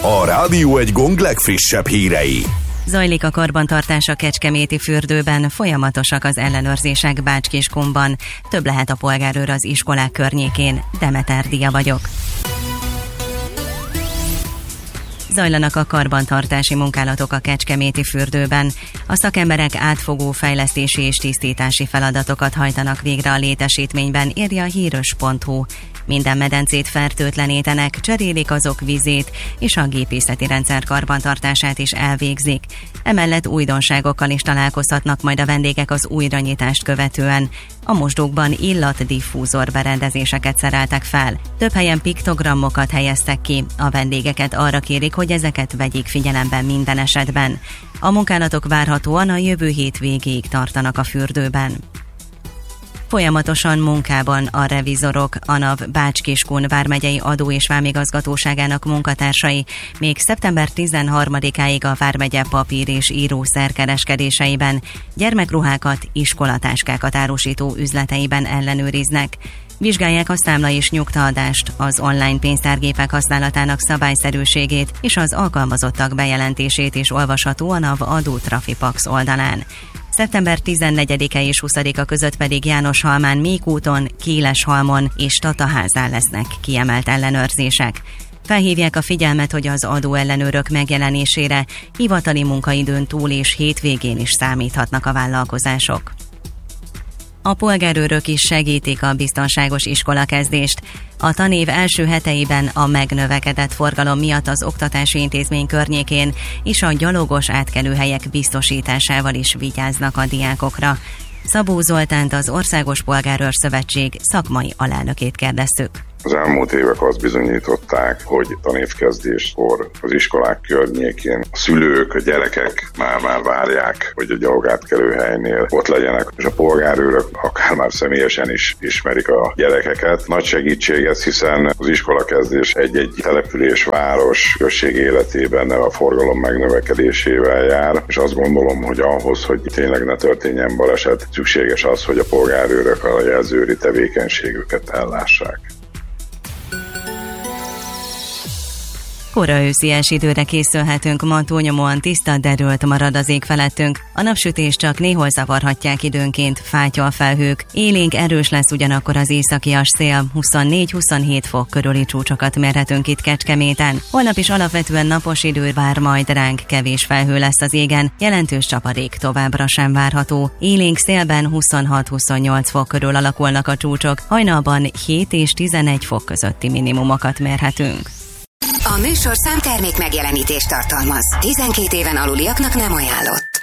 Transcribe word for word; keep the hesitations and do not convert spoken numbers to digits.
a Rádió egy gong legfrissebb hírei. Zajlik a karbantartás a kecskeméti fürdőben, folyamatosak az ellenőrzések Bács-Kiskunban. Több lehet a polgárőr az iskolák környékén. Demeter Dia vagyok. Zajlanak a karbantartási munkálatok a kecskeméti fürdőben. A szakemberek átfogó fejlesztési és tisztítási feladatokat hajtanak végre a létesítményben, írja a híros pont hu. Minden medencét fertőtlenítenek, cserélik azok vizét, és a gépészeti rendszer karbantartását is elvégzik. Emellett újdonságokkal is találkozhatnak majd a vendégek az újranyitást követően. A mosdókban illatdiffúzor berendezéseket szereltek fel. Több helyen piktogramokat helyeztek ki. A vendégeket arra kérik, hogy ezeket vegyék figyelembe minden esetben. A munkálatok várhatóan a jövő hét végéig tartanak a fürdőben. Folyamatosan munkában a revizorok, a NAV Bács-Kiskun vármegyei adó- és vámigazgatóságának munkatársai még szeptember tizenharmadikáig a vármegye papír- és írószerkereskedéseiben, gyermekruhákat, iskolatáskákat árusító üzleteiben ellenőriznek. Vizsgálják a számla és nyugtaadást, az online pénztárgépek használatának szabályszerűségét és az alkalmazottak bejelentését is olvasható a NAV Adó Trafipax oldalán. szeptember tizennegyedike és huszadika között pedig Jánoshalmán, Mékúton, Kileshalmon és Tataházán lesznek kiemelt ellenőrzések. Felhívják a figyelmet, hogy az adóellenőrök megjelenésére hivatali munkaidőn túl és hétvégén is számíthatnak a vállalkozások. A polgárőrök is segítik a biztonságos iskolakezdést. A tanév első heteiben a megnövekedett forgalom miatt az oktatási intézmény környékén és a gyalogos átkelőhelyek biztosításával is vigyáznak a diákokra. Szabó Zoltánt, az Országos Polgárőr Szövetség szakmai alelnökét kérdeztük. Az elmúlt évek azt bizonyították, hogy tanévkezdéskor az iskolák környékén a szülők, a gyerekek már-már várják, hogy a gyalogátkelőhelynél ott legyenek, és a polgárőrök akár már személyesen is ismerik a gyerekeket. Nagy segítség ez, hiszen az iskolakezdés egy-egy település, város, község életében a forgalom megnövekedésével jár, és azt gondolom, hogy ahhoz, hogy tényleg ne történjen baleset, szükséges az, hogy a polgárőrök a jelzőri tevékenységüket ellássák. Kora őszies időre készülhetünk, ma túlnyomóan tiszta, derült marad az ég felettünk. A napsütés csak néhol zavarhatják időnként, fátyolfelhők. Élénk erős lesz ugyanakkor az északias szél, huszonnégy-huszonhét fok körüli csúcsokat mérhetünk itt Kecskeméten. Holnap is alapvetően napos idő vár majd ránk, kevés felhő lesz az égen, jelentős csapadék továbbra sem várható. Élénk szélben huszonhat-huszonnyolc fok körül alakulnak a csúcsok, hajnalban hét és tizenegy fok közötti minimumokat mérhetünk. A műsor számtermék megjelenítést tartalmaz. tizenkét éven aluliaknak nem ajánlott.